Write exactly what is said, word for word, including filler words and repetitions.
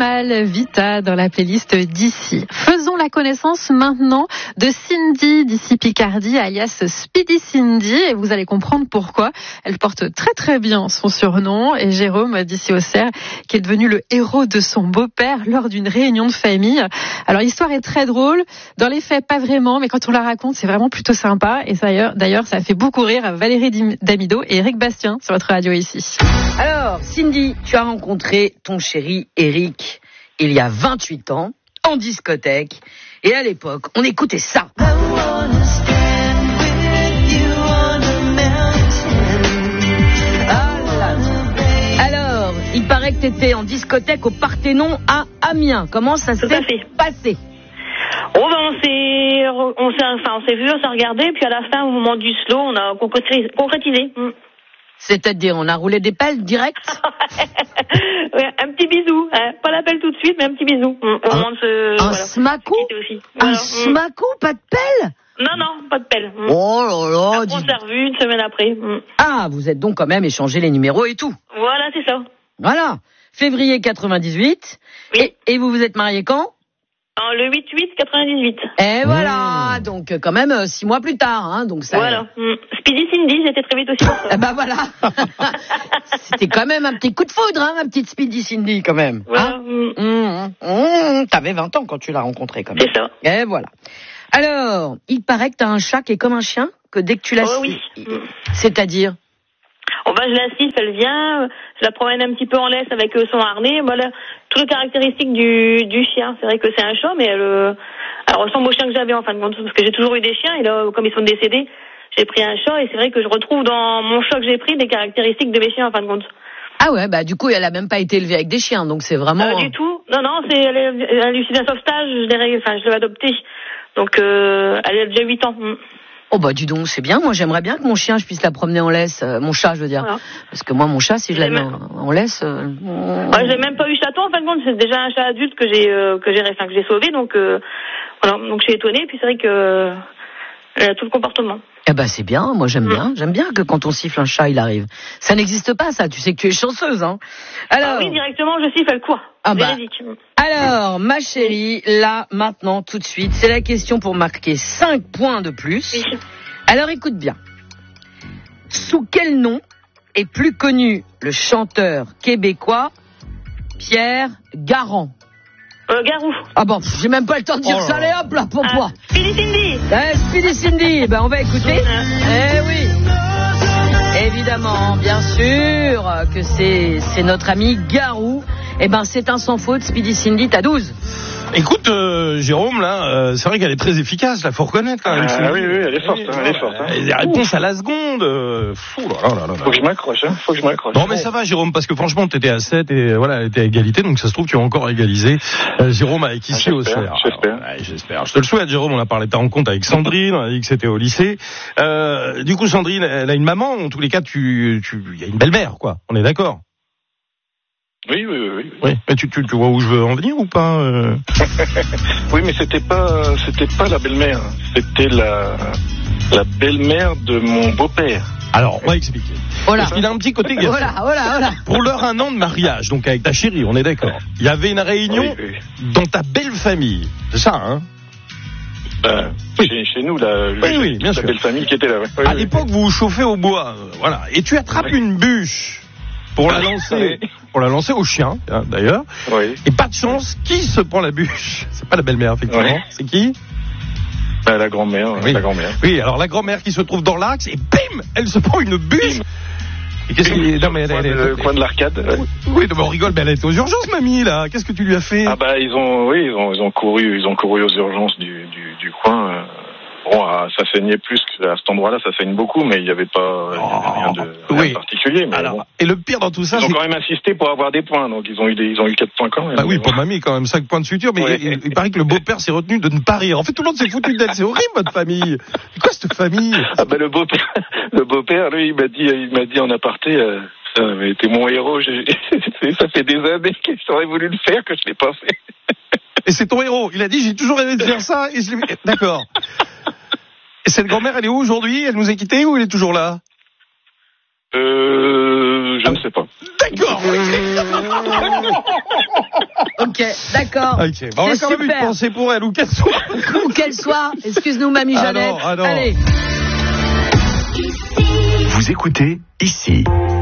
Jamal Vita dans la playlist d'ici. Faisons la connaissance maintenant de Cindy d'ici Picardie, alias Speedy Cindy, et vous allez comprendre pourquoi. Elle porte très très bien son surnom, et Jérôme d'ici Auxerre, qui est devenu le héros de son beau-père lors d'une réunion de famille. Alors l'histoire est très drôle, dans les faits pas vraiment, mais quand on la raconte c'est vraiment plutôt sympa, et ça, d'ailleurs ça a fait beaucoup rire à Valérie Damido et Eric Bastien sur votre radio ici. Alors Cindy, tu as rencontré ton chéri Eric il y a vingt-huit ans en discothèque, et à l'époque on écoutait ça. Alors il paraît que tu étais en discothèque au Parthénon à Amiens. Comment ça s'est passé? Oh ben on s'est, on s'est, enfin on s'est vu, on s'est regardé, puis à la fin, au moment du slow, on a concrétisé. concrétisé. Mm. C'est-à-dire, on a roulé des pelles direct? Ouais, un petit bisou, hein. Pas l'appel tout de suite, mais un petit bisou. Mm. Au un moment de se, un voilà, smacou aussi. Un Voilà. smacou, pas de pelle? Non, non, pas de pelle. Mm. Oh là là. Après, on s'est revus une semaine après. Mm. Ah, vous êtes donc quand même échangé les numéros et tout. Voilà, c'est ça. Voilà. Février quatre-vingt-dix-huit. Oui. Et, et vous vous êtes mariés quand? En le huit huit quatre-vingt-dix-huit. Et voilà, mmh. Donc quand même euh, six mois plus tard, hein, donc ça. Voilà. Mmh. Speedy Cindy, j'étais très vite aussi pour ça. Eh ben voilà. C'était quand même un petit coup de foudre, hein, ma petite Speedy Cindy, quand même. Voilà. Hein mmh. Mmh. Mmh. T'avais vingt ans quand tu l'as rencontré, quand même. C'est ça. Et voilà. Alors, il paraît que t'as un chat qui est comme un chien, que dès que tu la. Oh oui. C'est-à-dire? Oh ben, je l'assiste, elle vient, je la promène un petit peu en laisse avec son harnais. Voilà, toutes les caractéristiques du, du chien. C'est vrai que c'est un chat, mais elle, elle ressemble au chien que j'avais en fin de compte, parce que j'ai toujours eu des chiens, et là, comme ils sont décédés, j'ai pris un chat, et c'est vrai que je retrouve dans mon chat que j'ai pris des caractéristiques de mes chiens en fin de compte. Ah ouais, bah du coup, elle a même pas été élevée avec des chiens, donc c'est vraiment... Euh, du tout, non, non, c'est, elle, est, elle a eu un sauvetage, je l'ai, enfin, je l'ai adoptée, donc euh, elle a déjà huit ans. Oh bah dis donc, c'est bien. Moi j'aimerais bien que mon chien, je puisse la promener en laisse, euh, mon chat, je veux dire, voilà. Parce que moi mon chat, si je la mets en, en laisse, euh... ouais, j'ai même pas eu chaton en fin de compte. C'est déjà un chat adulte que j'ai euh, que j'ai enfin, que j'ai sauvé, donc euh, voilà, donc je suis étonnée. Puis c'est vrai que euh, elle a tout le comportement. Eh ben c'est bien. Moi j'aime mmh. bien. J'aime bien que quand on siffle un chat, il arrive. Ça n'existe pas, ça. Tu sais que tu es chanceuse, hein. Alors. Ah oui, directement, je siffle, elle court. Ah bah. Alors, ma chérie, là, maintenant, tout de suite, c'est la question pour marquer cinq points de plus. Oui. Alors, écoute bien. Sous quel nom est plus connu le chanteur québécois Pierre Garand? Euh, Garou. Ah bon, j'ai même pas le temps de dire oh ça, allez hop là, pour ah, moi. Speedy Cindy. Eh, Speedy Cindy, ben on va écouter. Eh oui. Évidemment, bien sûr que c'est c'est notre ami Garou. Eh ben c'est un sans faute, Speedy Cindy, t'as douze. Écoute, euh, Jérôme, là, euh, c'est vrai qu'elle est très efficace, là, faut reconnaître quand même. Ah oui, oui, elle est forte, hein, elle est forte. Hein. Les réponses à la seconde. Euh, fou, là, là, là, là. Faut que je m'accroche, hein, faut que je m'accroche. Non, mais ça va, Jérôme, parce que franchement, t'étais à sept et voilà, elle était à égalité, donc ça se trouve, tu as encore égalisé. Euh, Jérôme avec ici ah, au Auxerre. J'espère. Ouais, j'espère. Je te le souhaite, Jérôme. On a parlé de ta rencontre avec Sandrine, on a dit que c'était au lycée. Euh, du coup, Sandrine, elle a une maman. En tous les cas, tu, tu, il y a une belle-mère, quoi. On est d'accord? Oui, oui, oui, oui. Oui, mais tu, tu, tu vois où je veux en venir ou pas euh... Oui, mais c'était pas, c'était pas la belle-mère, c'était la, la belle-mère de mon beau-père. Alors, on va expliquer. Voilà. Parce qu'il a un petit côté gaffe. Voilà, voilà, voilà. Pour leur un an de mariage, donc avec ta chérie, on est d'accord. Il y avait une réunion oui, oui. dans ta belle famille. C'est ça, hein? Ben, oui. chez, chez nous, la, oui, oui, bien la sûr. belle famille qui était là. Oui, à oui, l'époque, oui. vous vous chauffez au bois, euh, voilà. Et tu attrapes oui. une bûche pour la lancer, oui. pour la lancer au chien, hein, d'ailleurs. Oui. Et pas de chance, qui se prend la bûche? C'est pas la belle-mère, effectivement. Oui. C'est qui? Ben, la grand-mère, oui. la grand-mère. Oui, alors la grand-mère qui se trouve dans l'axe et bim, elle se prend une bûche. Bim. Et qu'est-ce qu'il non mais elle, elle, elle, le coin de l'arcade. Ouais. Oui, non, mais on rigole, mais elle était aux urgences, mamie, là. Qu'est-ce que tu lui as fait? Ah bah ils ont, oui, ils ont, ils ont couru, ils ont couru aux urgences du, du, du coin. Euh... Bon, ça saignait plus qu'à cet endroit-là, ça saigne beaucoup, mais il n'y avait pas il y avait rien de rien oui. particulier. Mais alors, bon. Et le pire dans tout ça, ils ont c'est quand même insisté pour avoir des points, donc ils ont eu des, ils ont eu quatre points quand même. Bah oui, pour mamie quand même cinq points de suture, mais ouais. il, il paraît que le beau-père s'est retenu de ne pas rire. En fait, tout le monde s'est foutu d'elle. C'est horrible votre famille. C'est quoi cette famille? Ah bah le beau-père, le beau-père, lui, il m'a dit, il m'a dit en aparté. Euh, ça avait été mon héros. J'ai, ça fait des années que j'aurais voulu le faire, que je l'ai pas fait. Et c'est ton héros. Il a dit, j'ai toujours rêvé de faire ça. Et je l'ai... D'accord. Et cette grand-mère, elle est où aujourd'hui? Elle nous a quittés ou elle est toujours là? Euh, je ah, ne sais pas. D'accord. Ok, d'accord. Ok, bon, on a quand même une pensée pour elle, où qu'elle soit. Où qu'elle soit. Excuse-nous, mamie Jeannette. Ah non, ah non. Allez. Vous écoutez ici.